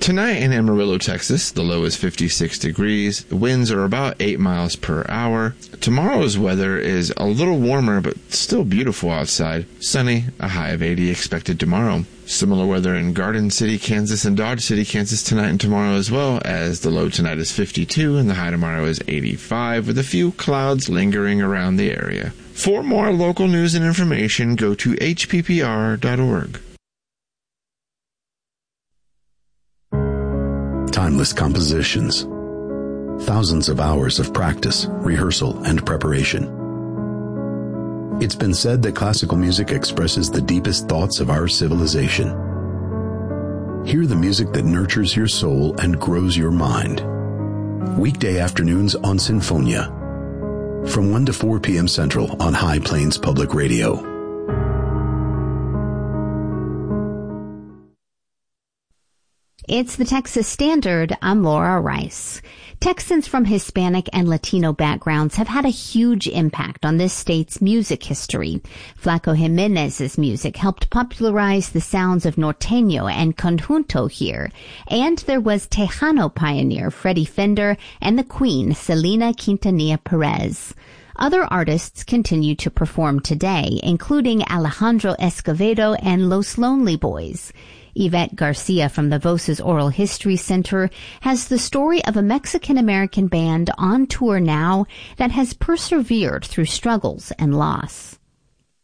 Tonight in Amarillo, Texas, the low is 56 degrees. Winds are about 8 miles per hour. Tomorrow's weather is a little warmer, but still beautiful outside. Sunny, a high of 80 expected tomorrow. Similar weather in Garden City, Kansas, and Dodge City, Kansas tonight and tomorrow as well, as the low tonight is 52 and the high tomorrow is 85, with a few clouds lingering around the area. For more local news and information, go to hppr.org. Timeless compositions. Thousands of hours of practice, rehearsal, and preparation. It's been said that classical music expresses the deepest thoughts of our civilization. Hear the music that nurtures your soul and grows your mind. Weekday afternoons on Sinfonia. From 1 to 4 p.m. Central on High Plains Public Radio. It's the Texas Standard. I'm Laura Rice. Texans from Hispanic and Latino backgrounds have had a huge impact on this state's music history. Flaco Jimenez's music helped popularize the sounds of norteño and conjunto here. And there was Tejano pioneer Freddie Fender and the Queen Selena Quintanilla Perez. Other artists continue to perform today, including Alejandro Escovedo and Los Lonely Boys. Yvette Garcia from the Voces Oral History Center has the story of a Mexican-American band on tour now that has persevered through struggles and loss.